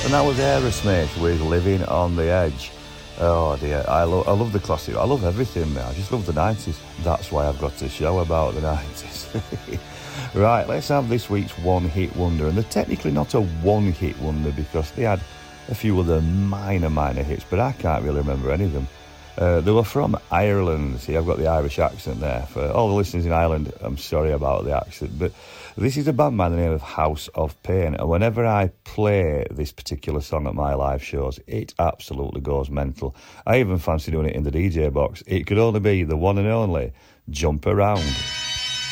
And that was Aerosmith with Living on the Edge. Oh dear, I love the classic. I love everything, man. I just love the 90s. That's why I've got a show about the 90s. Right, let's have this week's one-hit wonder. And they're technically not a one-hit wonder because they had a few other minor hits, but I can't really remember any of them. They were from Ireland. See, I've got the Irish accent there. For all the listeners in Ireland, I'm sorry about the accent, but this is a band by the name of House of Pain, and whenever I play this particular song at my live shows, it absolutely goes mental. I even fancy doing it in the DJ box. It could only be the one and only Jump Around.